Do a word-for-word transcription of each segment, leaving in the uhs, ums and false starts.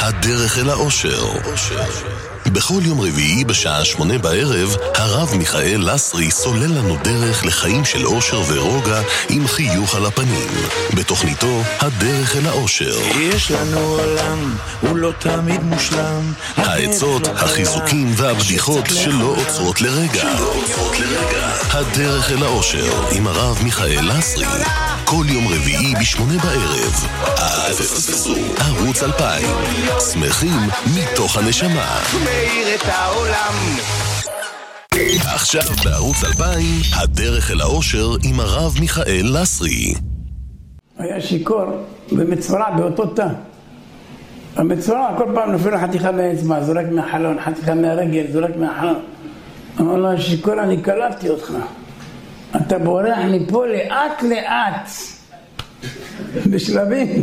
הדרך אל האושר. בכל יום רביעי בשעה שמונה בערב, הרב מיכאל לסרי סולל לנו דרך לחיים של אושר ורוגע עם חיוך על הפנים. בתוכניתו, הדרך אל האושר. יש לנו עולם, הוא לא תמיד מושלם. העצות, החיזוקים והבדיחות שלא עוצרות לרגע. הדרך אל האושר עם הרב מיכאל לסרי. כל יום רביעי בשמונה בערב. אל תפספסו. ערוץ אלפיים. שמחים מתוך הנשמה. מאיר את העולם. עכשיו בערוץ אלפיים, הדרך אל האושר עם הרב מיכאל לסרי. היה שיקור במצורע באותו תא. במצורע כל פעם נופל חתיכה מהאצבע, זורק מהחלון, חתיכה מהרגל, זורק מהחלון. אמר לו, שיקור, אני קלטתי אותך. אתה בורח מפה לאט לאט. בשלבים.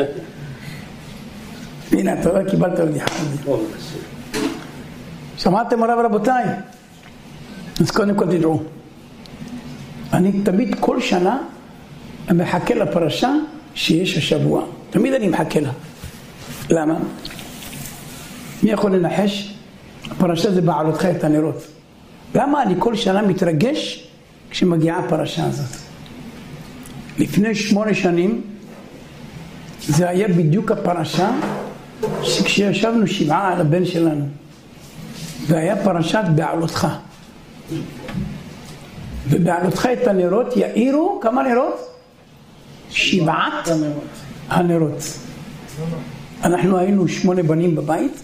הנה, אתה רואה, קיבלת בדיחה. שמעתם הרב רבותיי? אז קודם כל תדעו. אני תמיד כל שנה מחכה לפרשה שיש השבוע. תמיד אני מחכה לה. למה? מי יכול לנחש? הפרשה זה בעלותך את הנרות. למה אני כל שנה מתרגש כשמגיעה הפרשה הזאת? לפני שמונה שנים זה היה בדיוק הפרשה שכשישבנו שבעה על הבן שלנו. והיה פרשת בעלותך. ובעלותך את הנרות יאירו, כמה נרות? שבעת הנרות. אנחנו היינו שמונה בנים בבית,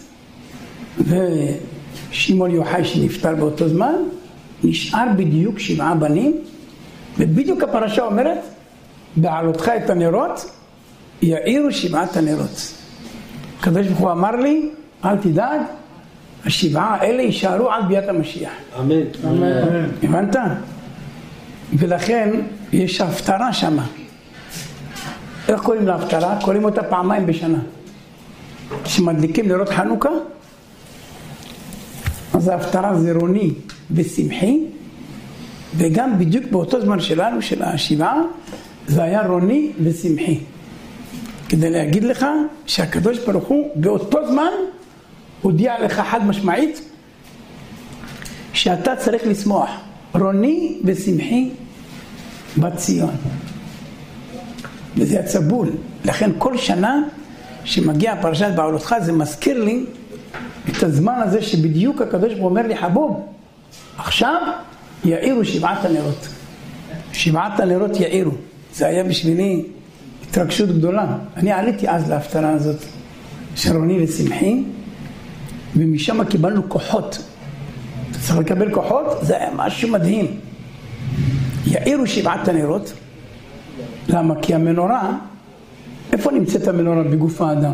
ושמעון יוחאי שנפטר באותו זמן, נשאר בדיוק שבעה בנים, ובדיוק הפרשה אומרת, בעלותך את הנרות, יאירו שבעת הנרות. הקדוש ברוך הוא אמר לי, אל תדאג, השבעה האלה יישארו עד ביאת המשיח. אמן. אמן. הבנת? ולכן יש הפטרה שמה. איך קוראים לה הפטרה? קוראים אותה פעמיים בשנה. כשמדליקים נרות חנוכה, אז ההפטרה זה רוני ושמחי, וגם בדיוק באותו זמן שלנו, של השבעה, זה היה רוני ושמחי. כדי להגיד לך שהקדוש ברוך הוא באותו זמן הודיע לך חד משמעית שאתה צריך לשמוח רוני ושמחי בציון. וזה הצבול. לכן כל שנה שמגיע פרשת בעלותך זה מזכיר לי את הזמן הזה שבדיוק הקדוש ברוך הוא אומר לי, חבוב, עכשיו יאירו שבעת הנרות. שבעת הנרות יאירו. זה היה בשבילי התרגשות גדולה. אני עליתי אז להפטרה הזאת של רוני ושמחי, ומשם קיבלנו כוחות. אתה צריך לקבל כוחות, זה היה משהו מדהים. יאירו שבעת הנרות. למה? כי המנורה, איפה נמצאת המנורה בגוף האדם?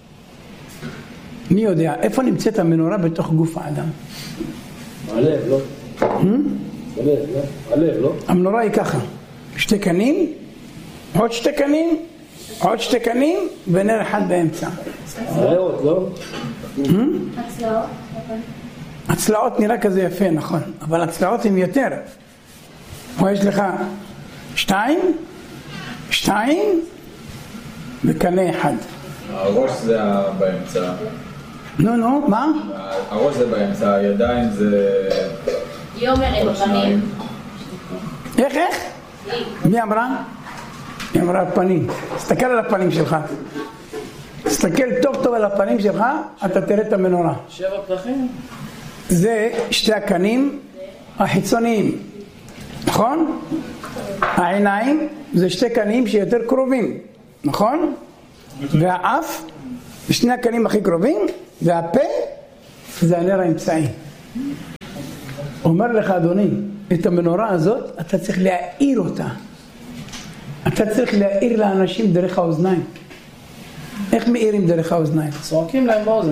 מי יודע? איפה נמצאת המנורה בתוך גוף האדם? הלב, לא? הלב, לא? הלב, לא? המנורה היא ככה. שתי קנים, עוד שתי קנים, עוד שתי קנים, ונר אחד באמצע. הריאות, לא? הצלעות. הצלעות נראה כזה יפה, נכון. אבל הצלעות הן יותר. פה יש לך שתיים, שתיים, וקנה אחד. הראש זה באמצע. נו, נו, מה? הראש זה באמצע, הידיים זה... היא אומרת בפנים. איך, איך? מי אמרה? היא אמרה פנים. תסתכל על הפנים שלך. תסתכל טוב טוב על הפנים שלך, אתה תראה את המנורה. שבע פרחים? זה שתי הקנים החיצוניים. נכון? העיניים זה שתי קנים שיותר קרובים. נכון? והאף זה שני הקנים הכי קרובים, והפה זה הנר האמצעי. אומר לך אדוני, את המנורה הזאת אתה צריך להאיר אותה. אתה צריך להאיר לאנשים דרך האוזניים. איך מאירים דרך האוזניים? צועקים להם באוזן.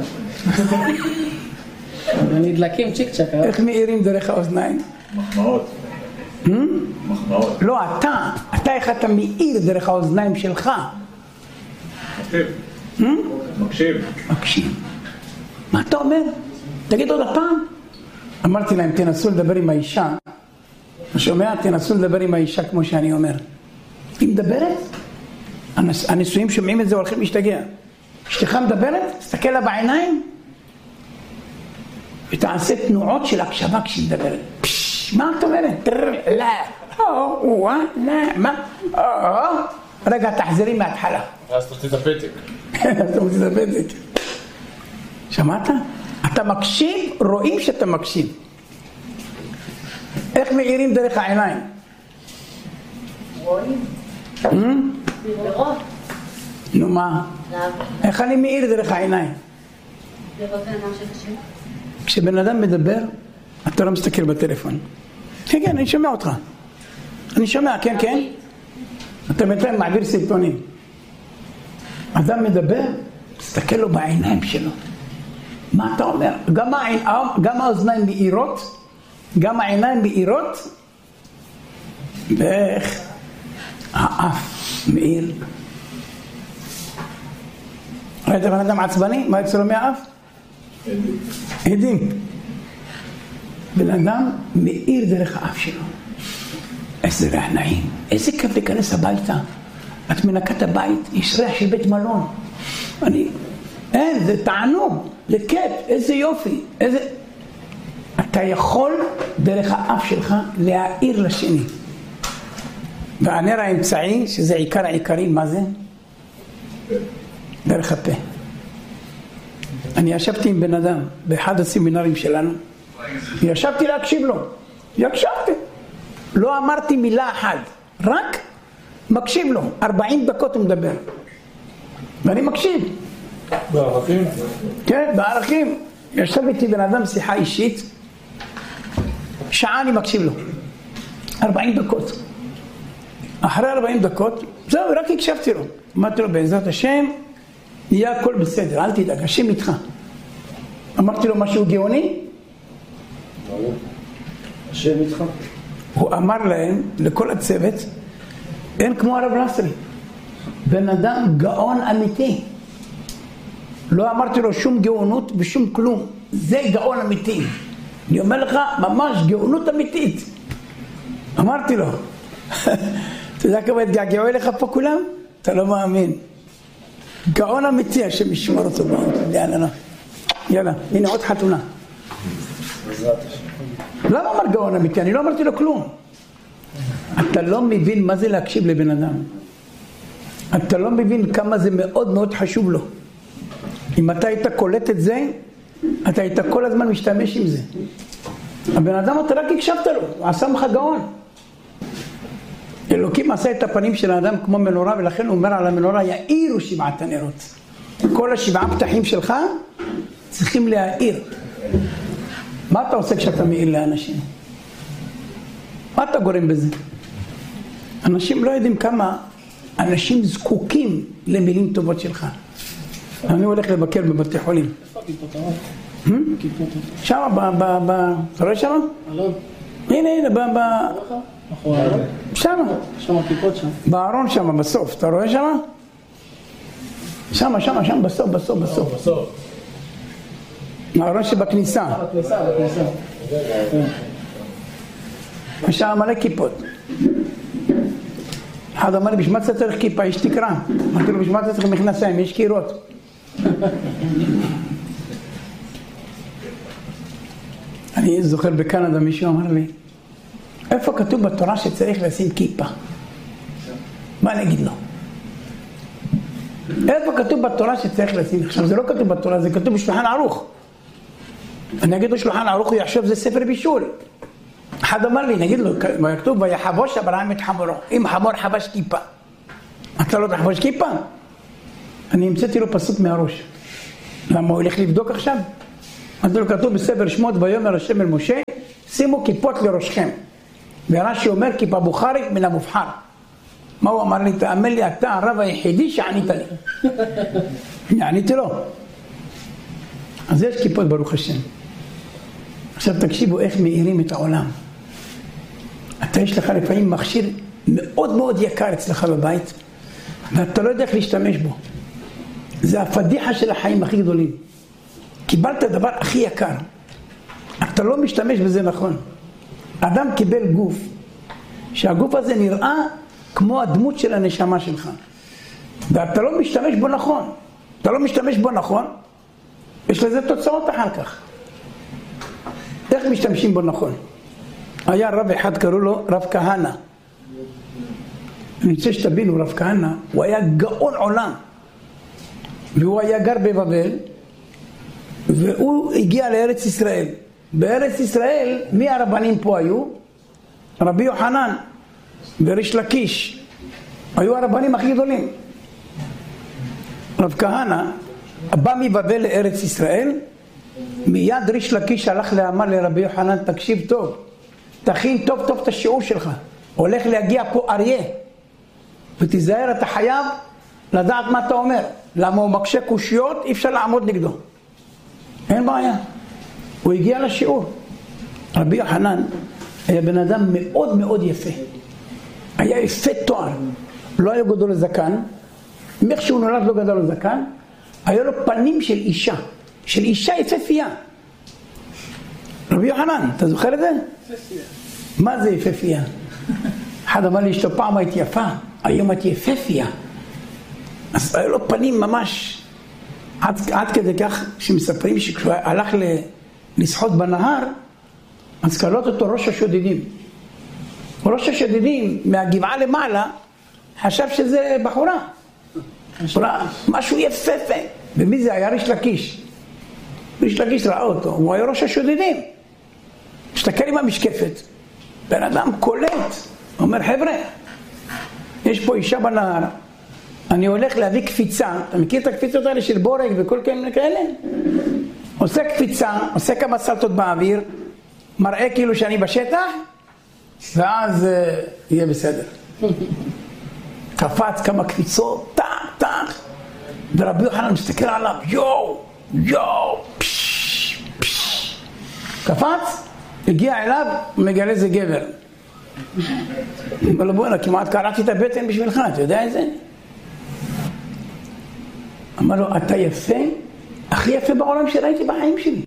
נדלקים צ'יק צ'ק. איך מאירים דרך האוזניים? מחמאות. מחמאות. לא, אתה. אתה איך אתה מאיר דרך האוזניים שלך. מקשיב. מקשיב. מקשיב. מה אתה אומר? תגיד עוד הפעם. אמרתי להם, תנסו לדבר עם האישה. שומע? תנסו לדבר עם האישה כמו שאני אומר. היא מדברת? הנישואים שומעים את זה והולכים להשתגע. אשתך מדברת, תסתכל לה בעיניים, ותעשה תנועות של הקשבה כשהיא מדברת. פש, מה את אומרת? לא, או, לא, מה? רגע, תחזרי מההתחלה. אז תוציא את הפתק. אתה מוציא את הפתק. שמעת? אתה מקשיב, רואים שאתה מקשיב. איך מאירים דרך העיניים? רואים. לראות. נו מה? איך אני מאיר דרך העיניים? לראות העיניים של השם. כשבן אדם מדבר, אתה לא מסתכל בטלפון. כן, כן, אני שומע אותך. אני שומע, כן, כן. אתה בינתיים מעביר סרטונים. אדם מדבר, תסתכל לו בעיניים שלו. מה אתה אומר? גם, העין, גם האוזניים מאירות, גם העיניים מאירות, ואיך האף מאיר. ראית בן אדם עצבני? מה אצלו מהאף? עדים. בן אדם מאיר דרך האף שלו. איזה ריח נעים, איזה כיף להיכנס הביתה. את מנקת הבית, יש ריח של בית מלון. אני, אין, זה תענוג, זה כיף, איזה יופי, איזה... אתה יכול דרך האף שלך להאיר לשני. והנר האמצעי, שזה עיקר העיקרים, מה זה? דרך הפה. אני ישבתי עם בן אדם באחד הסמינרים שלנו, ישבתי להקשיב לו, יקשבתי. לא אמרתי מילה אחת, רק מקשיב לו, ארבעים דקות הוא מדבר. ואני מקשיב. בערכים? כן, בערכים. ישב איתי בן אדם שיחה אישית, שעה אני מקשיב לו. ארבעים דקות. אחרי ארבעים דקות, זהו, רק הקשבתי לו. אמרתי לו, בעזרת השם, יהיה הכל בסדר, אל תדאג, השם איתך. אמרתי לו משהו גאוני? השם איתך. הוא אמר להם, לכל הצוות, אין כמו הרב לסרי. בן אדם גאון אמיתי. לא אמרתי לו שום גאונות ושום כלום. זה גאון אמיתי. אני אומר לך, ממש גאונות אמיתית. אמרתי לו, אתה יודע כמה התגעגעו אליך פה כולם? אתה לא מאמין. גאון אמיתי, השם ישמור אותו בעוד. יאללה, יאללה, הנה עוד חתונה. למה אמר גאון אמיתי? אני לא אמרתי לו כלום. אתה לא מבין מה זה להקשיב לבן אדם. אתה לא מבין כמה זה מאוד מאוד חשוב לו. אם אתה היית קולט את זה, אתה היית כל הזמן משתמש עם זה. הבן אדם אתה רק הקשבת לו, הוא עשה לך גאון. אלוקים עשה את הפנים של האדם כמו מנורה, ולכן הוא אומר על המנורה, יאירו שבעת הנרות. כל השבעה פתחים שלך צריכים להאיר. מה אתה עושה כשאתה מאיר לאנשים? מה אתה גורם בזה? אנשים לא יודעים כמה אנשים זקוקים למילים טובות שלך. אני הולך לבקר בבתי חולים. שם, אתה רואה שם? הנה, הנה, שם. שם הכיפות שם. בארון שם, בסוף. אתה רואה שם? שם, שם, שם, בסוף, בסוף, בסוף. הארון שבכניסה. בכניסה, בכניסה. שם מלא כיפות. אחד אמר לי, בשביל מה צריך כיפה? יש תקרה. אמרתי לו, בשביל מה צריך מכנסיים? יש קירות. אני זוכר בקנדה מישהו אמר לי, איפה כתוב בתורה שצריך לשים כיפה? מה אני אגיד לו? איפה כתוב בתורה שצריך לשים? עכשיו זה לא כתוב בתורה, זה כתוב בשולחן ערוך. אני אגיד לו שולחן ערוך, הוא יחשוב זה ספר בישול. אחד אמר לי, נגיד לו, כתוב ויחבוש אברהם את חמורו, אם חמור חבש כיפה. אתה לא תחבוש כיפה? אני המצאתי לו פסוק מהראש. למה הוא הולך לבדוק עכשיו? אז לו כתוב בספר שמות, ויאמר השם אל משה, שימו כיפות לראשכם. ורש"י אומר כיפה בוכרית מן המובחר. מה הוא אמר לי? תאמר לי, אתה הרב היחידי שענית לי. אני עניתי לו. אז יש כיפות ברוך השם. עכשיו תקשיבו איך מאירים את העולם. אתה יש לך לפעמים מכשיר מאוד מאוד יקר אצלך בבית, ואתה לא יודע איך להשתמש בו. זה הפדיחה של החיים הכי גדולים. קיבלת הדבר הכי יקר. אתה לא משתמש בזה נכון. אדם קיבל גוף, שהגוף הזה נראה כמו הדמות של הנשמה שלך. ואתה לא משתמש בו נכון. אתה לא משתמש בו נכון, יש לזה תוצאות אחר כך. איך משתמשים בו נכון? היה רב אחד, קראו לו רב כהנא. אני רוצה שתבינו, רב כהנא, הוא היה גאון עולם. והוא היה גר בבבל, והוא הגיע לארץ ישראל. בארץ ישראל, מי הרבנים פה היו? רבי יוחנן וריש לקיש. היו הרבנים הכי גדולים. רב כהנא בא מבבל לארץ ישראל, מיד ריש לקיש הלך לאמר לרבי יוחנן, תקשיב טוב, תכין טוב טוב את השיעור שלך, הולך להגיע פה אריה, ותיזהר, אתה חייב לדעת מה אתה אומר, למה הוא מקשה קושיות, אי אפשר לעמוד נגדו, אין בעיה. הוא הגיע לשיעור. רבי יוחנן היה בן אדם מאוד מאוד יפה, היה יפה תואר, לא היה גדול לזקן, איך שהוא נולד לא גדול לזקן, היה לו פנים של אישה, של אישה יפהפייה. רבי יוחנן, אתה זוכר את זה? יפהפייה. מה זה יפהפייה? אחד אמר לי, אשתו פעם היית יפה, היום את יפהפייה. אז היה לו פנים ממש, עד, עד כדי כך שמספרים שכשהוא הלך לשחות בנהר, אז קלט אותו ראש השודדים. ראש השודדים מהגבעה למעלה, חשב שזה בחורה. משהו יפהפה. ומי זה היה? ריש לקיש. ריש לקיש ראה אותו, הוא היה ראש השודדים. מסתכל עם המשקפת, בן אדם קולט, אומר חבר'ה, יש פה אישה בנהר, אני הולך להביא קפיצה, אתה מכיר את הקפיצות האלה של בורג וכל כאלה? עושה קפיצה, עושה כמה סלטות באוויר, מראה כאילו שאני בשטח, ואז uh, יהיה בסדר. קפץ כמה קפיצות, טח, טח, ורבי יוחנן מסתכל עליו, יו, יו, פש, פש. קפץ, הגיע אליו, מגלה זה גבר. אמר לו, בוא'נה, כמעט קרעתי את הבטן בשבילך, אתה יודע את זה? אמר לו, אתה יפה, הכי יפה בעולם שראיתי בחיים שלי.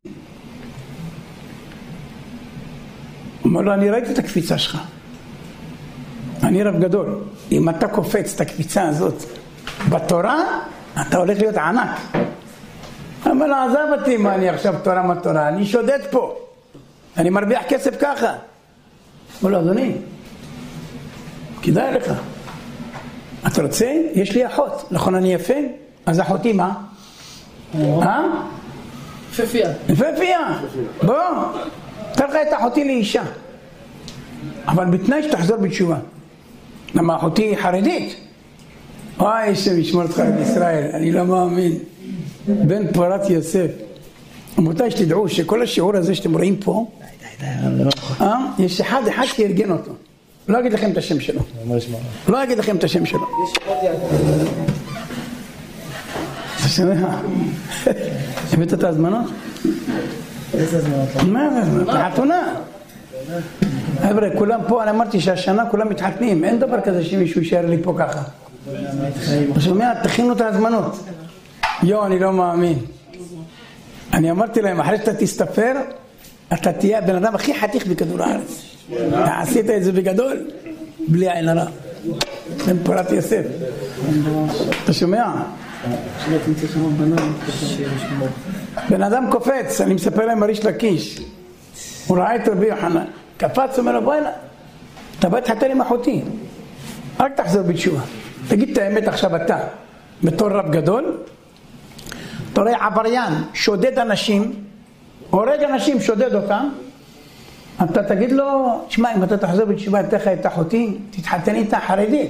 אמר לו, אני ראיתי את הקפיצה שלך. אני רב גדול. אם אתה קופץ את הקפיצה הזאת בתורה, אתה הולך להיות ענק. אמר לו, עזב אותי, מה אני עכשיו תורה מה תורה? אני שודד פה. אני מרוויח כסף ככה. אמר לו, אדוני, כדאי לך. אתה רוצה? יש לי אחות. נכון, אני יפה? אז אחותי מה? אה? יפהפייה. יפהפייה. בוא. תן לך את אחותי לאישה. אבל בתנאי שתחזור בתשובה. למה אחותי חרדית? וואי, שמשמור אותך בישראל, אני לא מאמין. בן פורת יוסף. רבותיי, שתדעו שכל השיעור הזה שאתם רואים פה, יש אחד אחד שארגן אותו. לא אגיד לכם את השם שלו. לא אגיד לכם את השם שלו. אתה שומע? הבאת את ההזמנות? איזה הזמנות? מה זה הזמנות? החתונה. חבר'ה, כולם פה, אני אמרתי שהשנה כולם מתחתנים, אין דבר כזה שמישהו יישאר לי פה ככה. אתה שומע? תכינו את ההזמנות. יו, אני לא מאמין. אני אמרתי להם, אחרי שאתה תסתפר, אתה תהיה הבן אדם הכי חתיך בכדור הארץ. עשית את זה בגדול, בלי עין הרע. בן פורת יוסף. אתה שומע? בן אדם קופץ, אני מספר להם ריש לקיש. הוא ראה את רבי יוחנן. קפץ, אומר לו, בואי נה, אתה בא תחתן עם אחותי. רק תחזור בתשובה. תגיד את האמת עכשיו אתה, בתור רב גדול, אתה רואה עבריין, שודד אנשים, הורג אנשים, שודד אותם, אתה תגיד לו, שמע, אם אתה תחזור בתשובה, אתן לך את אחותי, תתחתן איתה חרדית.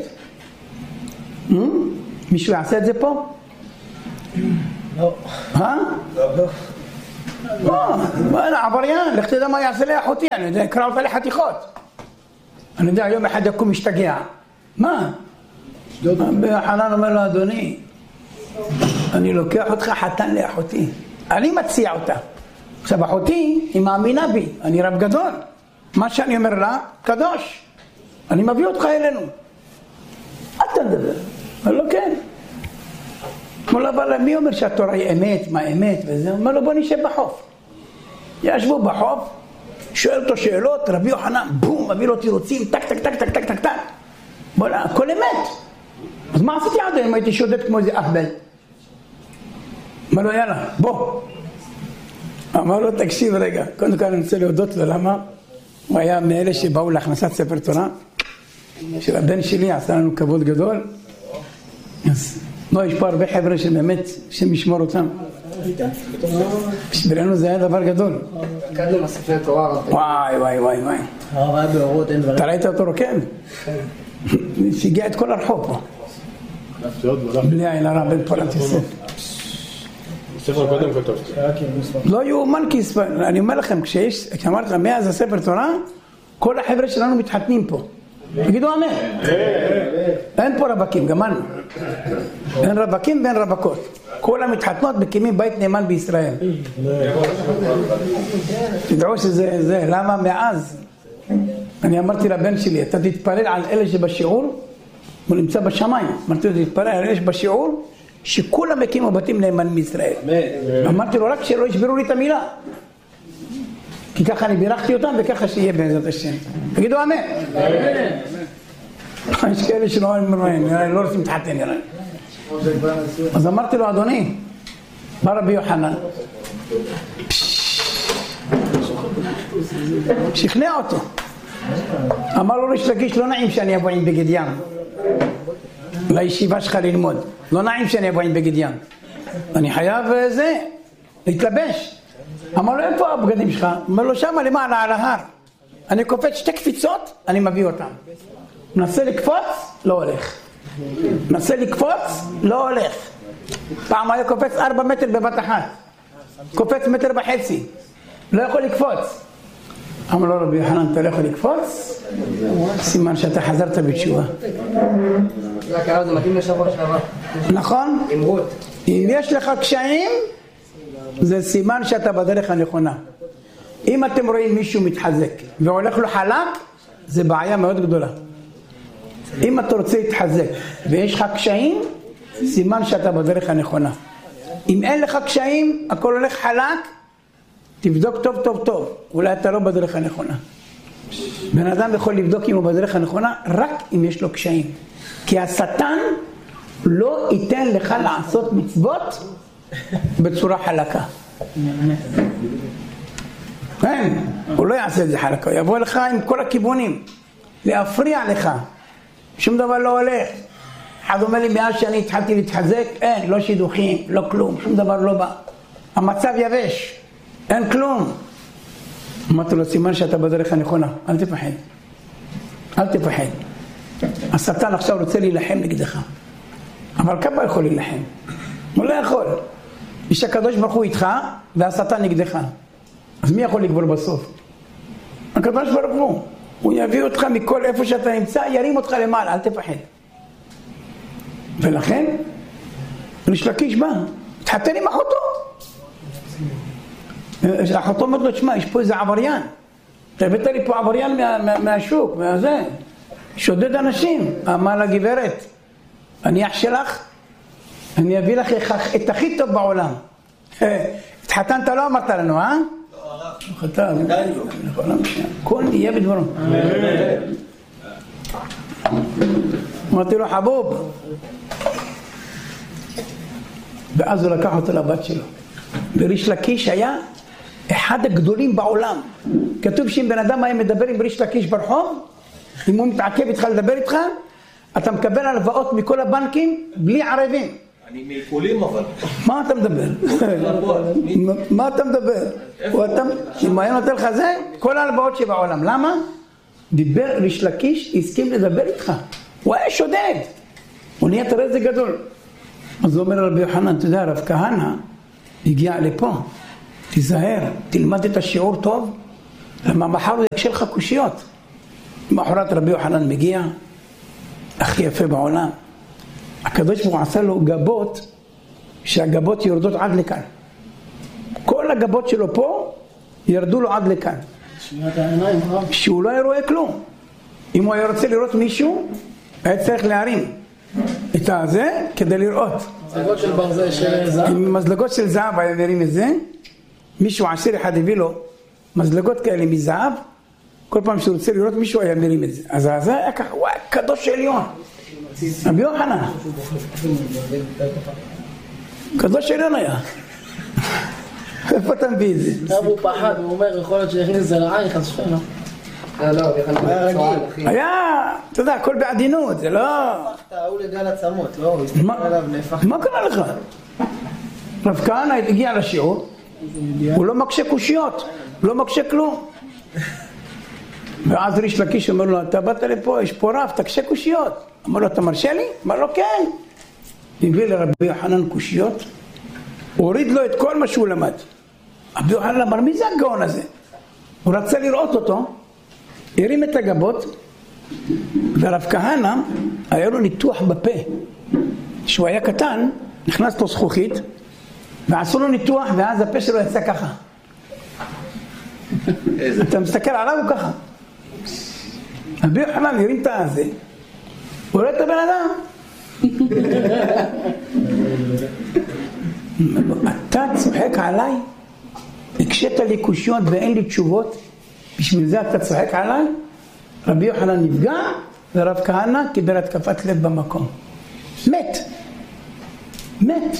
מישהו יעשה את זה פה? לא. אה? לא. לא, בוא'נה, עבריין, לך תדע מה יעשה לי אחותי, אני יודע, אקרא אותה לחתיכות. אני יודע, יום אחד יקום משתגע. מה? חנן אומר לו, אדוני, אני לוקח אותך חתן לאחותי. אני מציע אותה. עכשיו, אחותי היא מאמינה בי, אני רב גדול. מה שאני אומר לה, קדוש. אני מביא אותך אלינו. אתה מדבר. אומר לו, כן. אומר לו, אבל מי אומר שהתורה היא אמת, מה אמת וזה? אומר לו, בוא נשב בחוף. ישבו בחוף, שואל אותו שאלות, רבי יוחנן, בום, מביא לו תירוצים, טק, טק, טק, טק, טק, טק, טק. בוא לה, הכל אמת. אז מה עשיתי עד היום? הייתי שודד כמו איזה אהבל. אמר לו יאללה בוא. אמר לו תקשיב רגע, קודם כל אני רוצה להודות לו, למה? הוא היה מאלה שבאו להכנסת ספר תורה של הבן שלי, עשה לנו כבוד גדול. אז לא, יש פה הרבה חבר'ה שבאמת שמשמור אותם, בשבילנו זה היה דבר גדול. קדם הספר תורה. וואי וואי וואי וואי, הרב היה באורות, אין דברים. אתה ראית אותו רוקם? שהגיע את כל הרחוב פה בלי עין הרע בן פורת יוסף. ספר קודם כתבתי. לא יאומן כי יסופר. אני אומר לכם, כשאמרתי לכם מאז הספר תורה, כל החבר'ה שלנו מתחתנים פה. תגידו אמן. אין פה רווקים, גמרנו. אין רווקים ואין רווקות. כל המתחתנות מקימים בית נאמן בישראל. תדעו שזה זה. למה מאז? אני אמרתי לבן שלי, אתה תתפלל על אלה שבשיעור, הוא נמצא בשמיים. אמרתי לו, תתפלל על אלה שבשיעור, שכולם הקימו בתים נאמנים בישראל. אמרתי לו, רק שלא ישברו לי את המילה. כי ככה אני בירכתי אותם וככה שיהיה בעזרת השם. תגידו אמן. יש כאלה שלא לא רוצים להתחתן נראה. אז אמרתי לו, אדוני, בא רבי יוחנן, שכנע אותו. אמר לו ריש לקיש, לא נעים שאני אבוא עם בגד ים לישיבה שלך ללמוד, לא נעים שאני אבוא עם בגד ים, אני חייב זה להתלבש. אמר לו, איפה הבגדים שלך? אמר לו, שמה למעלה על ההר. אני קופץ שתי קפיצות, אני מביא אותם. מנסה לקפוץ, לא הולך. מנסה לקפוץ, לא הולך. פעם היה קופץ ארבע מטר בבת אחת, קופץ מטר וחצי, לא יכול לקפוץ. אמר לו, רבי יוחנן, אתה לא יכול לקפוץ? סימן שאתה חזרת בתשובה. זה הקרב, זה מתאים לשבוע שעבר. נכון? אם יש לך קשיים, זה סימן שאתה בדרך הנכונה. אם אתם רואים מישהו מתחזק והולך לו חלק, זה בעיה מאוד גדולה. אם אתה רוצה להתחזק ויש לך קשיים, סימן שאתה בדרך הנכונה. אם אין לך קשיים, הכל הולך חלק, תבדוק טוב טוב טוב, אולי אתה לא בדרך הנכונה. בן אדם יכול לבדוק אם הוא בדרך הנכונה רק אם יש לו קשיים. כי השטן לא ייתן לך לעשות מצוות בצורה חלקה. אין, הוא לא יעשה את זה חלקה, הוא יבוא לך עם כל הכיוונים, להפריע לך, שום דבר לא הולך. אחד אומר לי, מאז שאני התחלתי להתחזק, אין, לא שידוכים, לא כלום, שום דבר לא בא. המצב יבש, אין כלום. אמרתי לו, סימן שאתה בדרך הנכונה, אל תפחד. אל תפחד. השטן עכשיו רוצה להילחם נגדך. אבל כמה יכול להילחם? הוא לא יכול. יש הקדוש ברוך הוא איתך והשטן נגדך. אז מי יכול לגבור בסוף? הקדוש ברוך הוא. הוא יביא אותך מכל איפה שאתה נמצא, ירים אותך למעלה, אל תפחד. ולכן, ריש לקיש בא, התחתן עם אחותו. אחותו אומרת לו, תשמע, יש פה איזה עבריין. אתה הבאת לי פה עבריין מה, מה, מהשוק, מהזה. שודד אנשים. אמר לה, גברת, אני אח שלך, אני אביא לך את הכי טוב בעולם. התחתנת לא אמרת לנו, אה? לא, הרב. חתן. עדיין לא. כל יהיה בדברו. אמרתי לו, חבוב. ואז הוא לקח אותו לבת שלו. וריש לקיש היה אחד הגדולים בעולם. כתוב שאם בן אדם היה מדבר עם ריש לקיש ברחוב, אם הוא מתעכב איתך לדבר איתך, אתה מקבל הלוואות מכל הבנקים בלי ערבים. אני מעיקולים אבל. מה אתה מדבר? מה אתה מדבר? אם היה נותן לך זה, כל ההלוואות שבעולם. למה? דיבר ריש לקיש, הסכים לדבר איתך. הוא היה שודד. הוא נהיה תראה זה גדול. אז הוא אומר רבי יוחנן, אתה יודע, רב כהנא הגיע לפה. תיזהר, תלמד את השיעור טוב, למה מחר הוא יקשה לך קושיות. מאחורת רבי יוחנן מגיע, הכי יפה בעולם. הקדוש ברוך הוא עשה לו גבות, שהגבות יורדות עד לכאן. כל הגבות שלו פה ירדו לו עד לכאן. שהוא לא רואה כלום. אם הוא היה רוצה לראות מישהו, היה צריך להרים את הזה כדי לראות. מזלגות של ברזל של זהב. עם מזלגות של זהב היה מרים את זה. מישהו עשיר אחד הביא לו מזלגות כאלה מזהב, כל פעם שהוא רוצה לראות מישהו היה מרים את זה. אז זה היה ככה, וואי, קדוש עליון. רבי יוחנן. קדוש עליון היה. איפה אתה מביא את זה? הוא פחד, הוא אומר, יכול להיות שהכניס זה לעין, חס ושלום. לא, לא, היה רגיל. היה, אתה יודע, הכל בעדינות, זה לא... הוא לגל עצמות, לא, הוא הסתכל עליו, נהפך. מה קרה לך? רב כהנא הגיע לשיעור, הוא לא מקשה קושיות, לא מקשה כלום. ואז ריש לקיש אומר לו, אתה באת לפה, יש פה רב, תקשה קושיות. אמר לו, אתה מרשה לי? אמר לו, כן. הביא לרבי יוחנן קושיות, הוריד לו את כל מה שהוא למד. רבי יוחנן אמר, מי זה הגאון הזה? הוא רצה לראות אותו, הרים את הגבות, ורב כהנא היה לו ניתוח בפה. כשהוא היה קטן, נכנס לו זכוכית, ועשו לו ניתוח, ואז הפה שלו יצא ככה. אתה מסתכל עליו הוא ככה. רבי יוחנן הרים את הזה, הוא רואה את הבן אדם. אתה צוחק עליי, הקשת לי קושיות ואין לי תשובות, בשביל זה אתה צוחק עליי? רבי יוחנן נפגע, ורב כהנא קיבל התקפת לב במקום. מת. מת.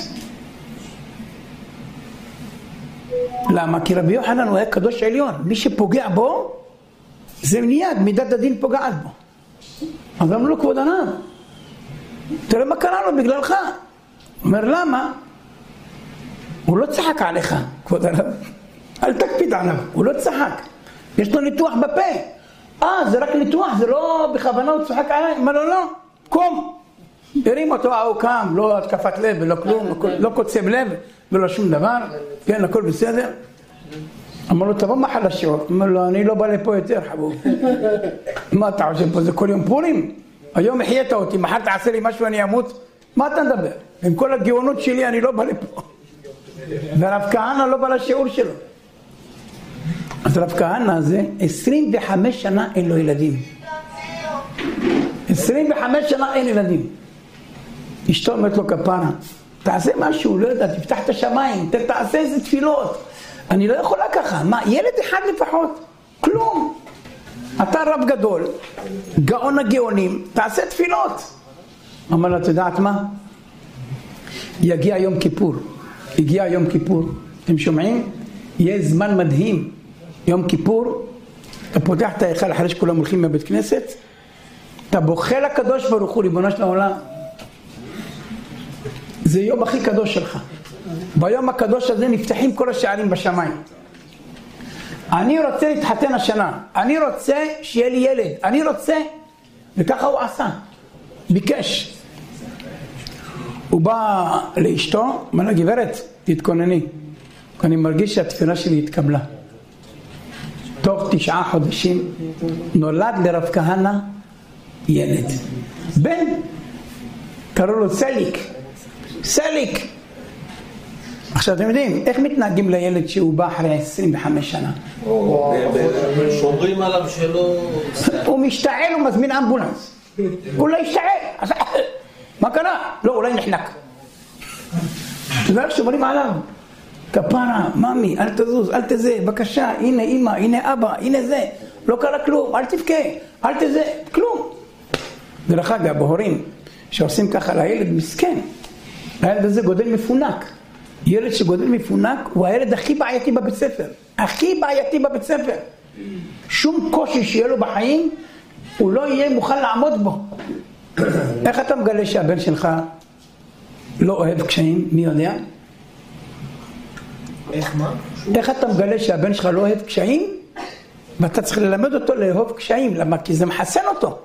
למה? כי רבי יוחנן הוא היה קדוש עליון. מי שפוגע בו, זה מיד, מידת הדין פוגעת בו. אז אמרו לו, כבוד הרב, תראה מה קרה לו בגללך. הוא אומר, למה? הוא לא צחק עליך, כבוד הרב. אל תקפיד עליו, הוא לא צחק. יש לו ניתוח בפה. אה, זה רק ניתוח, זה לא בכוונה הוא צחק עליי. אמר לו, לא, קום. הרים אותו, הוא קם, לא התקפת לב ולא כלום, לא קוצב לב ולא שום דבר. כן, הכל בסדר. אמר לו, תבוא מחל לשיעור. אמר לו, אני לא בא לפה יותר, חבוב. מה אתה חושב פה, זה כל יום פורים? היום החיית אותי, מחר תעשה לי משהו, אני אמות. מה אתה מדבר? עם כל הגאונות שלי, אני לא בא לפה. ורב כהנא לא בא לשיעור שלו. אז רב כהנא הזה, עשרים וחמש שנה אין לו ילדים. עשרים וחמש שנה אין ילדים. אשתו אומרת לו, כפרה, תעשה משהו, לא יודע, תפתח את השמיים, תעשה איזה תפילות. אני לא יכולה ככה. מה, ילד אחד לפחות? כלום. אתה רב גדול, גאון הגאונים, תעשה תפילות. אמר לה, את יודעת מה? יגיע יום כיפור. הגיע יום כיפור. אתם שומעים? יהיה זמן מדהים. יום כיפור, אתה פותח את ההיכל אחרי שכולם הולכים מהבית כנסת, אתה בוכה לקדוש ברוך הוא, ריבונו של העולם. זה יום הכי קדוש שלך. ביום הקדוש הזה נפתחים כל השערים בשמיים. אני רוצה להתחתן השנה, אני רוצה שיהיה לי ילד, אני רוצה, וככה הוא עשה, ביקש. הוא בא לאשתו, אמר לה, גברת, תתכונני, אני מרגיש שהתפילה שלי התקבלה. תוך תשעה חודשים נולד לרב כהנא ילד, בן, קראו לו סליק, סליק. עכשיו אתם יודעים, איך מתנהגים לילד שהוא בא אחרי עשרים וחמש שנה? שומרים עליו שלא... הוא משתעל, הוא מזמין אמבולנס. הוא לא ישתעל. מה קרה? לא, אולי נחנק. אתה יודע איך שומרים עליו? כפרה, ממי, אל תזוז, אל תזה, בבקשה, הנה אמא, הנה אבא, הנה זה. לא קרה כלום, אל תבכה, אל תזה, כלום. דרך אגב, בהורים שעושים ככה לילד מסכן, הילד הזה גודל מפונק. ילד שגודל מפונק הוא הילד הכי בעייתי בבית ספר. הכי בעייתי בבית ספר. שום קושי שיהיה לו בחיים, הוא לא יהיה מוכן לעמוד בו. איך אתה מגלה שהבן שלך לא אוהב קשיים? מי יודע? איך מה? איך אתה מגלה שהבן שלך לא אוהב קשיים? ואתה צריך ללמד אותו לאהוב קשיים. למה? כי זה מחסן אותו.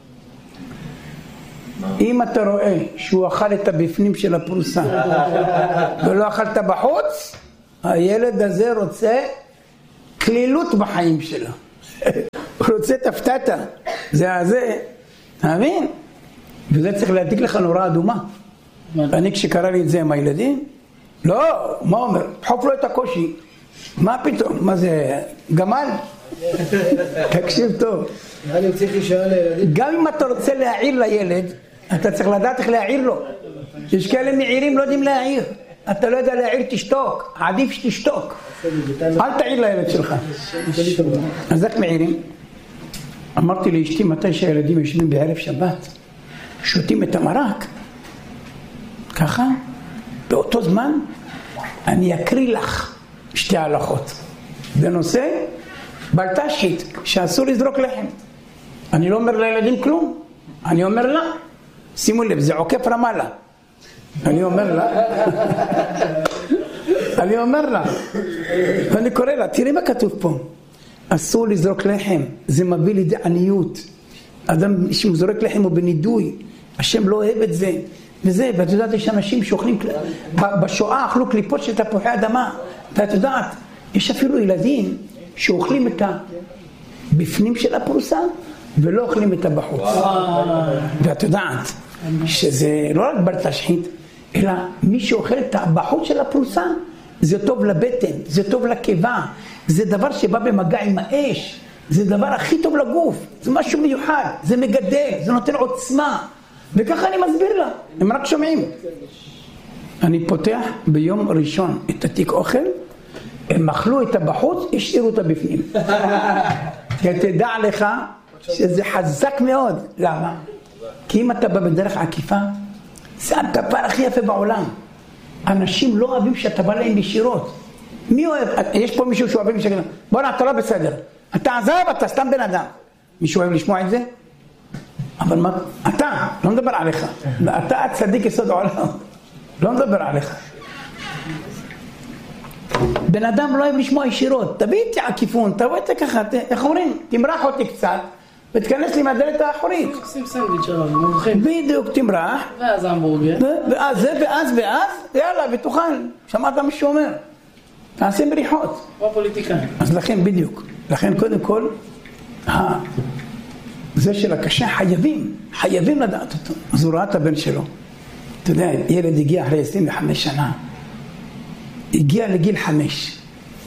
אם אתה רואה שהוא אכל את הבפנים של הפרוסה ולא אכלת בחוץ, הילד הזה רוצה כלילות בחיים שלו. הוא רוצה תפתתה. זה הזה, תאמין? וזה צריך להדליק לך נורה אדומה. ואני כשקרא לי את זה עם הילדים, לא, מה אומר? תחוף לו את הקושי. מה פתאום? מה זה? גמל? תקשיב טוב. גם אם אתה רוצה להעיר לילד, אתה צריך לדעת איך להעיר לו. יש כאלה מעירים לא יודעים להעיר. אתה לא יודע להעיר, תשתוק. עדיף שתשתוק. אל תעיר לילד שלך. אז איך מעירים? אמרתי לאשתי, מתי שהילדים יושבים בערב שבת, שותים את המרק. ככה? באותו זמן אני אקריא לך שתי הלכות בנושא בל תשחית, שאסור לזרוק לחם. אני לא אומר לילדים כלום, אני אומר לה, שימו לב, זה עוקף רמאללה. אני אומר לה, אני אומר לה, ואני קורא לה, תראי מה כתוב פה, אסור לזרוק לחם, זה מביא לידי עניות. אדם שמזורק לחם הוא בנידוי, השם לא אוהב את זה, וזה, ואת יודעת, יש אנשים שאוכלים, בשואה אכלו קליפות של תפוחי אדמה, ואת יודעת, יש אפילו ילדים שאוכלים את הבפנים של הפרוסה, ולא אוכלים את הבחוץ. ואת יודעת, שזה לא רק בל תשחית, אלא מי שאוכל את הבחוץ של הפרוסה, זה טוב לבטן, זה טוב לקיבה, זה דבר שבא במגע עם האש, זה דבר הכי טוב לגוף, זה משהו מיוחד, זה מגדל, זה נותן עוצמה, וככה אני מסביר לה, הם רק שומעים. אני פותח ביום ראשון את התיק אוכל, הם אכלו את הבחוץ, השאירו את הבפנים. תדע לך שזה חזק מאוד. למה? כי אם אתה בא בדרך עקיפה, זה הדבר הכי יפה בעולם. אנשים לא אוהבים שאתה בא להם ישירות. מי אוהב? יש פה מישהו שאוהבים שכן, בוא נה, אתה לא בסדר. אתה עזב, אתה סתם בן אדם. מישהו אוהב לשמוע את זה? אבל מה? אתה, לא מדבר עליך. אתה צדיק יסוד העולם. לא מדבר עליך. בן אדם לא אוהב לשמוע ישירות. תביא את העקיפון, תבוא את זה ככה, איך אומרים? תמרח אותי קצת, ותכנס לי מהדלת האחורית. עושים סנדוויץ' שלנו, מומחים. בדיוק, תמרח. ואז המבורגר. ואז זה, ואז, ואז, יאללה, ותאכל. שמעת מה שהוא אומר. תעשה מריחות. או פוליטיקאים. אז לכן, בדיוק. לכן, קודם כל, זה של הקשה חייבים, חייבים לדעת אותו. אז הוא ראה את הבן שלו. אתה יודע, ילד הגיע אחרי עשרים וחמש שנה. הגיע לגיל חמש.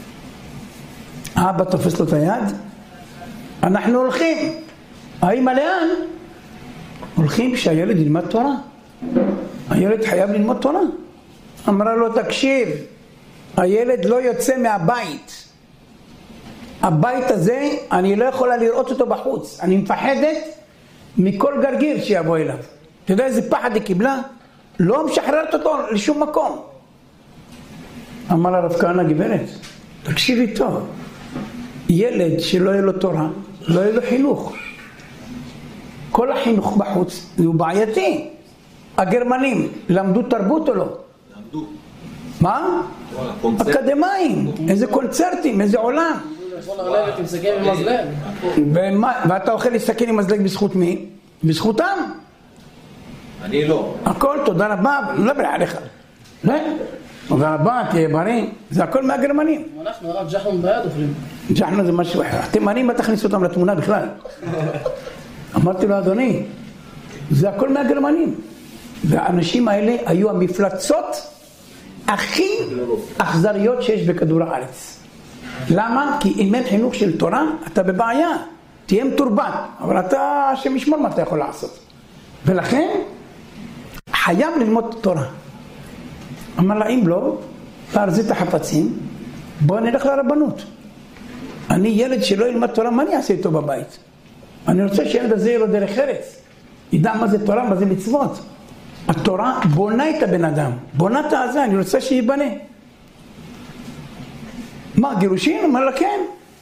האבא תופס לו את היד. אנחנו הולכים. האמא לאן? הולכים שהילד ילמד תורה. הילד חייב ללמוד תורה. אמרה לו, תקשיב, הילד לא יוצא מהבית. הבית הזה, אני לא יכולה לראות אותו בחוץ. אני מפחדת מכל גרגיר שיבוא אליו. אתה יודע איזה פחד היא קיבלה? לא משחררת אותו לשום מקום. אמר הרב כהנא, גברת, תקשיבי טוב. ילד שלא יהיה לו תורה, לא יהיה לו חינוך. כל החינוך בחוץ הוא בעייתי. הגרמנים למדו תרבות או לא? למדו. מה? אקדמיים. איזה קונצרטים, איזה עולם. ואתה אוכל לסכן עם מזלג בזכות מי? בזכותם? אני לא. הכל, תודה רבה, לא בלע עליך. תודה רבה, תהיה בריא. זה הכל מהגרמנים. אנחנו רק ג'חנון ביד אוכלים. ג'חנון זה משהו אחר. התימנים, מה תכניס אותם לתמונה בכלל? אמרתי לו, אדוני, זה הכל מהגרמנים. והאנשים האלה היו המפלצות הכי אכזריות שיש בכדור הארץ. למה? כי אם אין חינוך של תורה, אתה בבעיה. תהיה מתורבת. אבל אתה, שמשמור מה אתה יכול לעשות. ולכן, חייב ללמוד תורה. אמר לה, אם לא, תארזי את החפצים, בוא נלך לרבנות. אני ילד שלא ילמד תורה, מה אני אעשה איתו בבית? אני רוצה שילד הזה יהיה לו דרך ארץ. ידע מה זה תורה, מה זה מצוות. התורה בונה את הבן אדם, בונה את הזה, אני רוצה שיבנה. מה, גירושין? אמר לה, כן.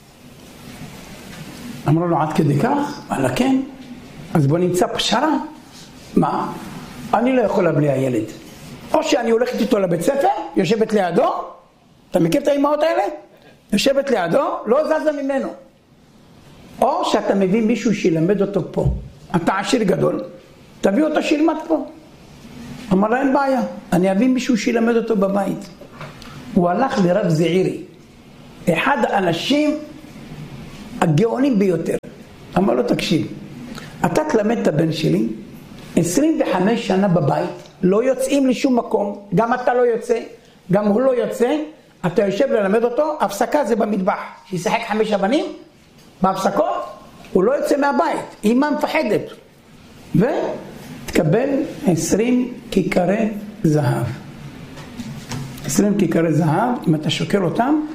אמרו לו, עד כדי כך? אמר לה, כן. אז בוא נמצא פשרה. מה? אני לא יכולה בלי הילד. או שאני הולכת איתו לבית ספר, יושבת לידו, אתה מכיר את האימהות האלה? יושבת לידו, לא זזה ממנו. או שאתה מביא מישהו שילמד אותו פה. אתה עשיר גדול, תביא אותו שילמד פה. אמר לה, אין בעיה, אני אביא מישהו שילמד אותו בבית. הוא הלך לרב זעירי, אחד האנשים הגאונים ביותר. אמר לו, תקשיב, אתה תלמד את הבן שלי, עשרים וחמש שנה בבית, לא יוצאים לשום מקום, גם אתה לא יוצא, גם הוא לא יוצא, אתה יושב ללמד אותו, הפסקה זה במטבח, שישחק חמש אבנים, בהפסקות, הוא לא יוצא מהבית, אמא מפחדת, ותקבל עשרים כיכרי זהב. עשרים כיכרי זהב, אם אתה שוקל אותם,